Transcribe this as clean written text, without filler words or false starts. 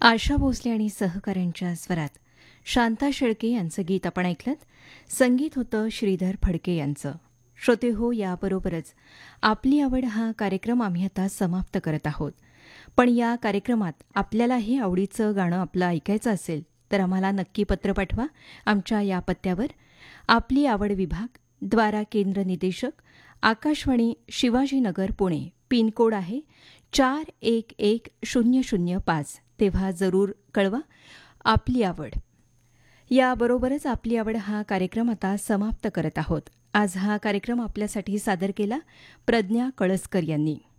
आशा भोसले आणि सहकाऱ्यांच्या स्वरात शांता शेळके यांचं गीत आपण ऐकलं. संगीत होतं श्रीधर फडके यांचं. श्रोते हो, याबरोबरच आपली आवड हा कार्यक्रम आम्ही आता समाप्त करत आहोत. पण या कार्यक्रमात आपल्यालाही आवडीचं गाणं आपलं ऐकायचं असेल तर आम्हाला नक्की पत्र पाठवा. आमच्या या पत्त्यावर आपली आवड विभाग, द्वारा केंद्र निदेशक, आकाशवाणी शिवाजीनगर पुणे. पिनकोड आहे 411005. तेव्हा जरूर कळवा. आपली आवड. याबरोबरच आपली आवड हा कार्यक्रम आता समाप्त करत आहोत. आज हा कार्यक्रम आपल्यासाठी सादर केला प्रज्ञा कळसकर यांनी.